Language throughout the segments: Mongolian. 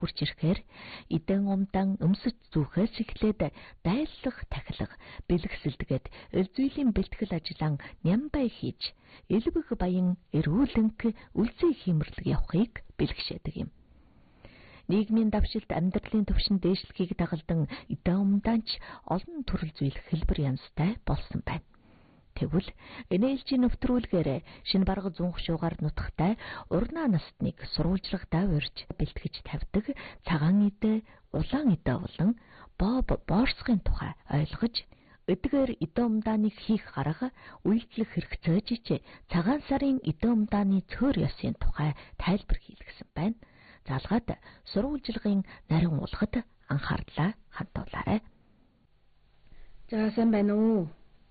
Хүрч ирэхээр эдэн умдан өмсөж зүүхээс эхлээд дайлах, тахилах, бэлгэсэлдэгээд элзүйлийн бэлтгэл ажлан нямбай хийж, элбэг баян эрүүлэнх үлзий хиймэрлэг явахыг бэлгшээдэг юм. Нийгмийн давшилт амьдралын түвшин дээшлэхийг дагалдан эдэн умданч олон төрөл зүйл хэлбэр янзтай болсон байна. Тэгвэл энээлжийн нэвтрүүлгээр шинэ барга зүүн хушуугаар нутагтай урнаа настныг сурвалжлагадаа урьж бэлтгэж тавьдаг цагаан идэ, улаан идэ болон Боб Борсхийн тухай ойлгож, эдгээр идэ умдааныг хийх арга, үйлчлэх хэрэгцээжж цагаан сарын идэ умдааны цөөр ёсын тухай тайлбар хийлгэсэн байна. Залгаад сурвалжлагын нарийн уулгад анхаарлаа хандуулаарай. За сайн байна уу?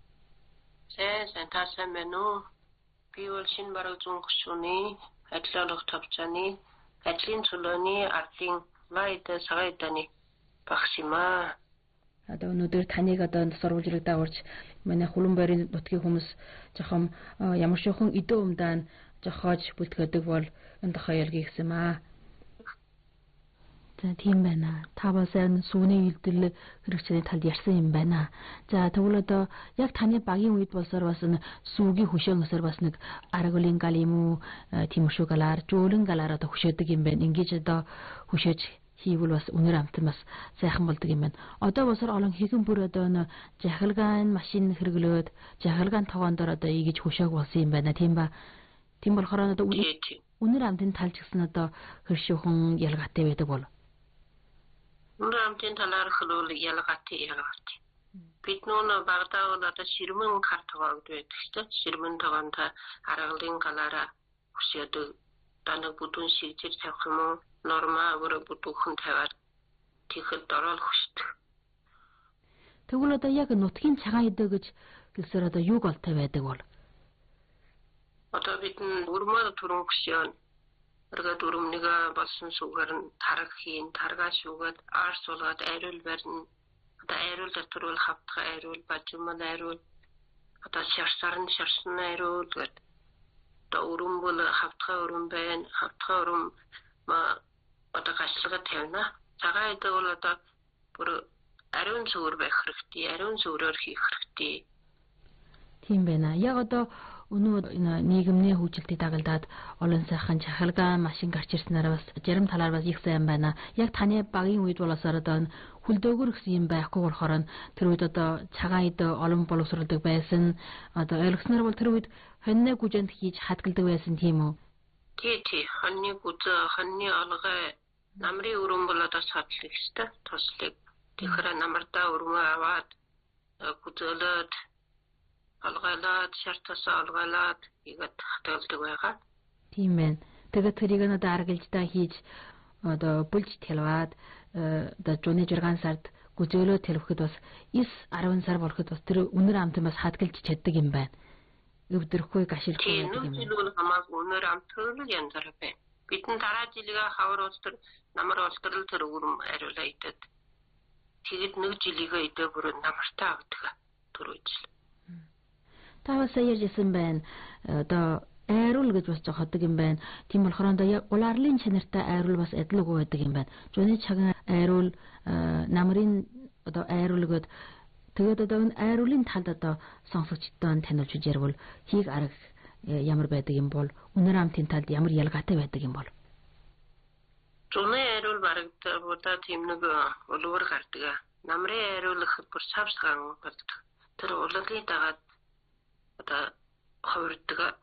Сайн байна уу? Би бол шинэ бараг зүүн хушууны ажиллах төвчний ажлын чөлөөний ардын вайд сагайданы багш юм аа. Одоо өнөөдөр таныг сурвалжлагадаа урьж манай Хүлэн байрын нутгийн хүмүүс жоохон ямар шохон идэ умдаан жохоож бүлтгэдэг бол энэ тохоо ялгий гэсэн юм аа. За тийм байна. Та бас сүүний үйлдэл хэрэгцээний талд ярьсан юм байна. За тэгвэл одоо яг таны багийн үед болсоор бас сүүгийн хөшөөнөөсөр бас нэг аргуулын гал юм уу, тиймэрхүү галаар, жөөлөн галаар одоо хөшөөдөг юм байна. Ингэж одоо хөшөөж хийвэл бас үнэр амтан бас сайхан болдог юм байна. Одоо босоор олон хэхэн бүр одоо жахалгаан машин хэрэглөөд жахалгаан тогоон дээр одоо ийгэж хөшөөг болсон юм байна. Тийм ба. Тийм болохоор одоо үнэр амтын талч гэсэн одоо хэршүүхэн ялгаатай байдаг бол. Үнэр амтын талаар хөлөөл ялгаатай. Бид нүүн багтаа одоо ширмэн карт тоогд байдаг шүү дээ. Ширмэн тогоонд аргалын галаараа хөшөөдөг. Танаг бүдүүн шигжиж тавих юм уу? Нормаа өөр бүдүүхэн тавиад тэгэхэд дорол хөшдөг. Тэгвэл одоо яг нутгийн цагаан идэ гэж хэлсээр одоо юуг олтой байдаг бол? Одоо бид өрмөө түрэн хөшөөн өргөд өрөмнийг болсон сүгээр нь тараг хийн, таргаа шүүгээд аар суулгаад айруул барьна. Одоо айруул дотор бол хавтгай айруул, бажимал айруул. Одоо шарсан айруул гэдэг. Одоо өрөм бол хавтгай өрөм байна. Хавтгай өрөм одоо гашлага тавина. Цагаан идэ бол одоо бүр ариун цэвэр байх хэрэгтэй, ариун цэврээр хийх хэрэгтэй. Тийм байна. Яг одоо өнөө нийгмийн хөгжилтийг дагалдаад олон сайхан жахалгаан машин гарч ирснээр бас зарим талаар бас их сайн байна. Яг таны багийн үед болоосоор одоо хүлдөөгөр гэсэн юм байхгүй болохоор тэр үед одоо цагаан идэ олон боловсруулдаг байсан. Одоо ойлгосноор бол тэр үед хоньны гүжэнд хийж хадгалдаг байсан тийм үү? Тий. Хоньны гүзэ, хоньны олгой, намрын өрөм бол одоо садлах ёстой. Туслыг тэгэхээр намардаа өрмөө аваад гүзэлээд алгалаад шартасаа алгалаад игээд хатгалдаг байгаа. Тийм байна. Тэгээд тэрийг нь одоо аргалждаа хийж одоо бүлж тэлваад одоо жууны 6 сард гүзөөлөө тэлвэхэд бас 9-10 сар болоход бас тэр үнэр амтан бас хадгалж чаддаг юм байна. Өвдөрөхгүй гашилгүй байдаг юм. Тийм үү хамаагүй үнэр амтан л янзаар байна. Бидний дараа жилийн хавар улс төр намар улс төр тэр өрөм ариулаа идэд. Тэгээд нэг жилийнхээ идэ бүр намартай авдаг. Түрүү жил. Та бас ярьжсэн байна. Одоо айруул гэж бас жоходог юм байна. Тийм болохоор одоо улаарлын чанартай айруул бас адил үгүй байдаг юм байна. Жууны цагаан айруул, намрын одоо айруул гээд тэгээд одоо энэ айруулын талд одоо сонсогчдод таниулж ярил хийг арга ямар байдаг юм бол үнэр амтын талд ямар ялгаатай байдаг юм бол. Жууны айруул барагдаа тийм нэг улуур гардаг. Намрын айруул их бүр савсгаан болдог. Тэр улаалын дагаад одоо ховирдаг.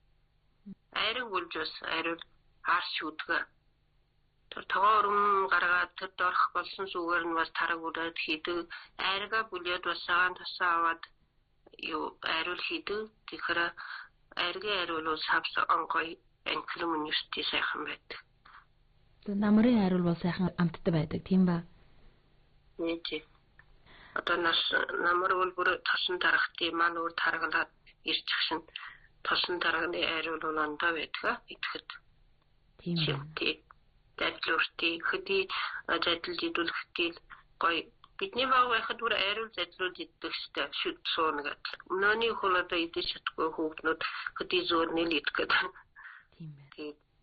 Айрын гүлжс айруул арс шүдэг. Тэр тоором гаргаад тэр дорх болсон сүгээр нь бас тараг удаад хийдэг. Айрга бүлээд бас сагаан тасаа аваад юу айруул хийдэг. Тэгэхээр айргийн айруул савс онгой энклүм нүсти сайхан байдаг. Тэр намрын айруул бол сайхан амттай байдаг тийм ба? Тий. Одоо намар бол бүр тосон тарахтын маань өөр таргалаад ирчихсэн. Тосон тарганы айруул улаандаа байдаг идэхэд. Тийм байна. Дэдлүрти хөдий жадал дидүүлэхтэл гой бидний баг байхад бүр айруул задлууд иддэг штэ шүд суунгаад. Өнөөний хол одоо идэж чадгүй хүүхнүүд хөдий зөөр нэл идгээд. Тийм байна.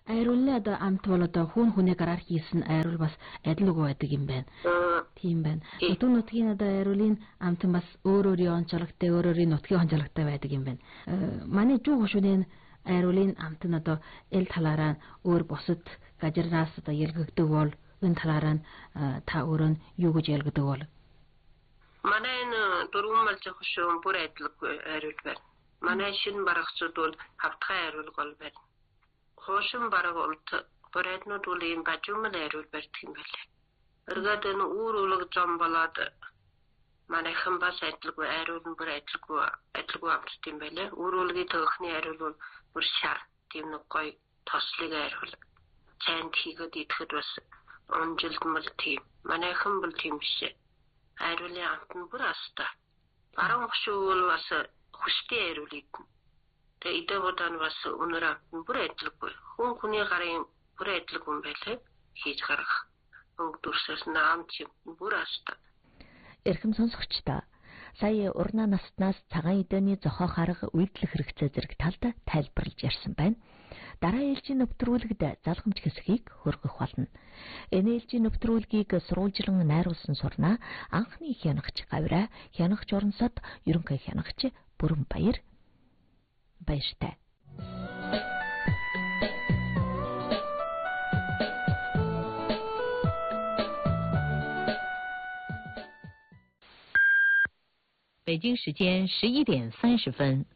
айруулаа одоо амт бол одоо хүнээ гараар хийсэн айруул бас адил үгүй байдаг юм байна. Тийм байна. Нутгийн нутгийн одоо айруулын амт нь бас өөр өөрийн онцлогтой, өөр өөрийн нутгийн онцлогтой байдаг юм байна. Манай жуу хушууны айруулын амт нь одоо эл талаараа өөр бусад гажирнаас одоо ялгагддаг бол энэ талаараа та өөрөө юу гэж ялгдаг бол? Манай энэ дөрвөн малж хушуун бүр адилгүй айруул байна. Манай шинэ барагчуд бол хавтгай айруул гол байна. Хошин бараг улт бүрээднүүд бол ийм бажуумал айруул барьдаг юм байна. Өргөд энэ үүр үлэг зам болоод манайхан бас адилгүй айруул нь бүр адилгүй амт юм байна. Үүр үлгийн төгхний айруул бол бүр шар тийм нэг гоё тослыг айруул. Цайнд хийгээд идэхэд бас онжилдмал тийм. Манайхан бол тийм биш. Айруулын амт нь бүр астай. Баруун хушуул бас хүчтэй айруул идэнэ. Тэгээ идэвхтэй бас өнөр амт нь бүр адилгүй. Хүний гарын бүр адилгүй юм байлээ. Хийж гаргах. Өнгөдөрсөөс наамт юм бүр астай. Эрхэм сонсогчдоо сая урнаа настнаас цагаан эдэний зохиох арга үйлдэл хэрэгцээ зэрэг талд тайлбарлаж ярьсан байна. Дараа ээлжийн нэвтрүүлэгт залгамж хэсгийг хөргөх болно. Энэ ээлжийн нэвтрүүлгийг сурвалжлан найруулсан сурнаа анхны хянагч Гавраа, хянагч Орнсод, ерөнхий хянагч Бүрэн Баяр. Баяртай. 北京时间11:30。